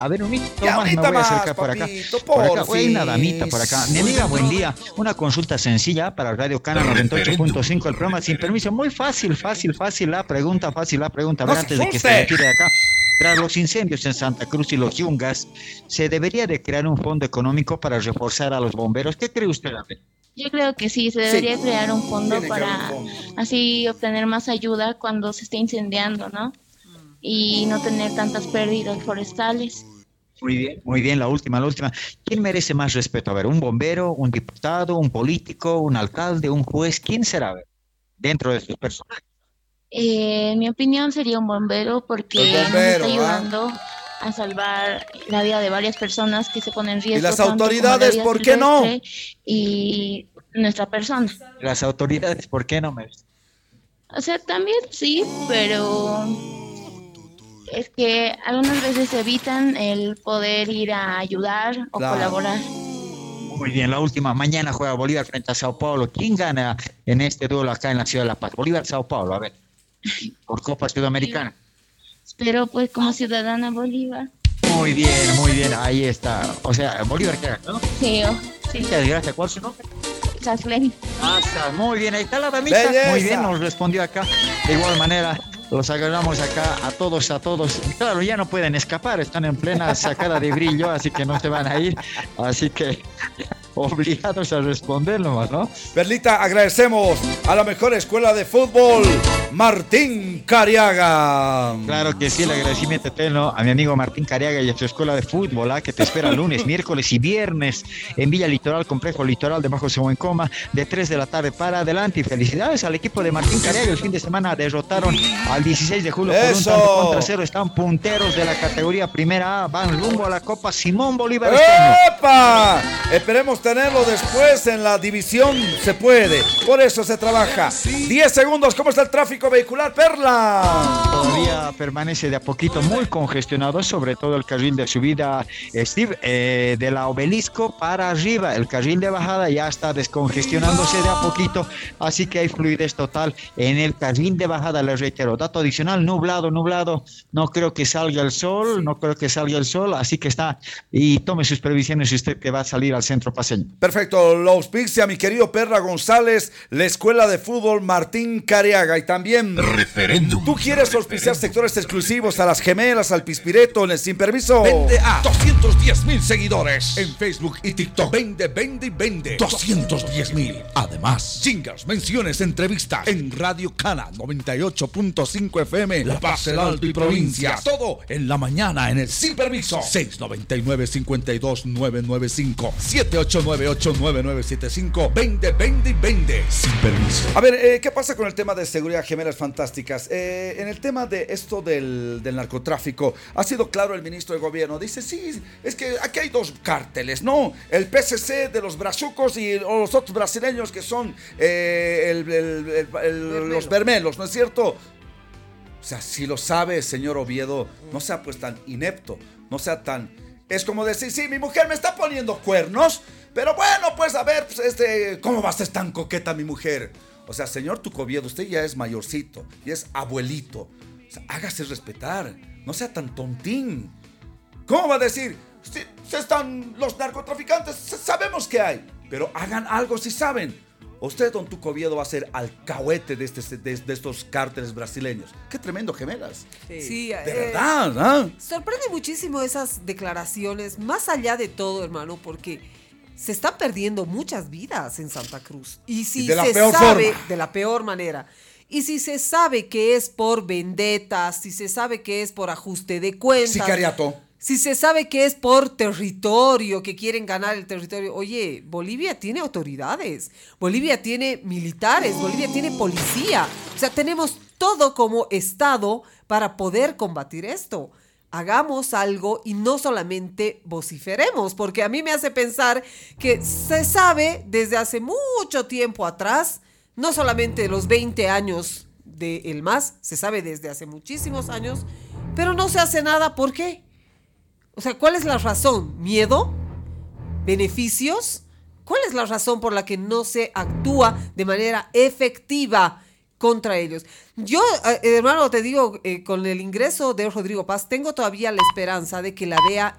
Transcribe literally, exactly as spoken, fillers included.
A ver, un hito Ya, más me ahorita voy a más, acercar por acá. papito, Por acá, porfis. hay una damita por acá. Mi amiga, buen día. Una consulta sencilla para Radio Cana noventa y ocho punto cinco, el programa sin permiso. Muy fácil, fácil, fácil la pregunta, fácil la pregunta. A ¡No ver, se antes de que se asuste! retire de acá. Tras los incendios en Santa Cruz y los Yungas, ¿se debería de crear un fondo económico para reforzar a los bomberos? ¿Qué cree usted, Abel? Yo creo que sí, se Sí. debería crear un fondo Tiene que haber para un fondo. así obtener más ayuda cuando se esté incendiando, ¿no? Y no tener tantas pérdidas forestales. Muy bien, muy bien, la última, la última. ¿Quién merece más respeto? A ver, ¿un bombero, un diputado, un político, un alcalde, un juez? ¿Quién será? A ver, dentro de sus personajes. Eh, en mi opinión sería un bombero porque El nos está bombero, ¿ah? ayudando a salvar la vida de varias personas que se ponen en riesgo. ¿Y las tanto como la autoridades, vida por qué no? silvestre y nuestra persona. Las autoridades, ¿por qué no me... O sea, también sí, pero es que algunas veces evitan el poder ir a ayudar o Claro. colaborar. Muy bien, la última. Mañana juega Bolívar frente a Sao Paulo. ¿Quién gana en este duelo acá en la ciudad de La Paz? Bolívar-Sao Paulo, a ver. Por Copa Sudamericana. Pero pues como ciudadana Bolívar, Muy bien, muy bien. Ahí está. O sea, Bolívar queda, ¿no? creo, sí, Muchas gracias. ¿Cuál es su nombre? Casley. Ah, está. Muy bien, ahí está la damita. Belleza. Muy bien, nos respondió acá. De igual manera, los agarramos acá a todos, a todos. Claro, ya no pueden escapar, están en plena sacada de brillo, así que no se van a ir. Así que obligados a responder nomás, ¿no? Perlita, agradecemos a la mejor escuela de fútbol, Martín Cariaga. Claro que sí, el agradecimiento eterno a mi amigo Martín Cariaga y a su escuela de fútbol, ¿ah? Que te espera lunes, miércoles y viernes en Villa Litoral, Complejo Litoral de Bajo Coma, de tres de la tarde para adelante. Y felicidades al equipo de Martín Cariaga. El fin de semana derrotaron al dieciséis de julio por un ¡Eso! tanto contra cero. Están punteros de la categoría Primera A, van rumbo a la Copa Simón Bolívar este año. ¡Epa! Esperemos tenerlo después en la división, se puede, por eso se trabaja. diez segundos, ¿cómo está el tráfico vehicular, Perla? Todavía permanece de a poquito muy congestionado, sobre todo el carril de subida, eh, Steve, eh, de la Obelisco para arriba. El carril de bajada ya está descongestionándose de a poquito, así que hay fluidez total en el carril de bajada. Les reitero, dato adicional, nublado, nublado, no creo que salga el sol, no creo que salga el sol, así que está, y tome sus previsiones usted que va a salir al centro paseño. Perfecto, lo auspicia mi querido Perla González, la escuela de fútbol Martín Cariaga y también Referéndum. ¿tú quieres auspiciar sectores exclusivos a las gemelas, al Pispireto, en el Sin Permiso? Vende a doscientos diez mil seguidores en Facebook y TikTok. Vende, vende y vende. doscientos diez mil. Además, jingles, menciones, entrevistas en Radio Cana noventa y ocho punto cinco F M, La Paz, el Alto y provincia. Todo en la mañana en el Sin Permiso. seis nueve nueve, cinco dos nueve nueve cinco, siete ocho nueve ocho nueve nueve siete cinco. Vende, vende y vende. Sin Permiso. A ver, eh, ¿qué pasa con el tema de seguridad, gemelas fantásticas? Eh, en el tema de esto del, del narcotráfico, ha sido claro el ministro de gobierno. Dice, sí, es que aquí hay dos cárteles, ¿no? El P C C de los brazucos y o los otros brasileños que son eh, el, el, el, el, los bermelos, ¿no es cierto? O sea, si lo sabe, señor Oviedo, no sea pues tan inepto, no sea tan... Es como decir, sí, mi mujer me está poniendo cuernos, pero bueno, pues a ver, pues, este, ¿cómo va a ser tan coqueta mi mujer? O sea, señor Tucoviedo, usted ya es mayorcito, ya es abuelito. O sea, hágase respetar, no sea tan tontín. ¿Cómo va a decir? Si, si están los narcotraficantes, sabemos que hay, pero hagan algo si saben. Usted, don Tucoviedo, va a ser alcahuete de, este, de, de estos cárteles brasileños. ¡Qué tremendo, gemelas! Sí, De eh, verdad, ¿ah? sorprende muchísimo esas declaraciones, más allá de todo, hermano, porque se están perdiendo muchas vidas en Santa Cruz. Y si Y de la se peor sabe, forma. de la peor manera, y si se sabe que es por vendetas, si se sabe que es por ajuste de cuentas, Sicariato. si se sabe que es por territorio, que quieren ganar el territorio. Oye, Bolivia tiene autoridades, Bolivia tiene militares, Bolivia tiene policía. O sea, tenemos todo como Estado para poder combatir esto. Hagamos algo y no solamente vociferemos, porque a mí me hace pensar que se sabe desde hace mucho tiempo atrás, no solamente los veinte años de El M A S, se sabe desde hace muchísimos años, pero no se hace nada. ¿Por qué? O sea, ¿cuál es la razón? ¿Miedo? ¿Beneficios? ¿Cuál es la razón por la que no se actúa de manera efectiva contra ellos. Yo, eh, hermano, te digo, eh, con el ingreso de Rodrigo Paz, tengo todavía la esperanza de que la D E A